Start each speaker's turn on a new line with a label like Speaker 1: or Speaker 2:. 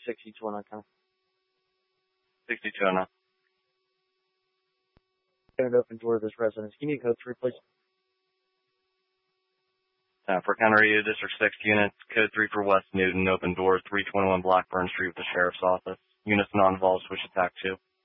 Speaker 1: 6209 County.
Speaker 2: 6209.
Speaker 1: An open door of this residence. Give me code 3, please.
Speaker 2: For County Radio District 6 units, code 3 for West Newton, open door 321 Blackburn Street with the Sheriff's Office. Units non-involved, switch attack 2.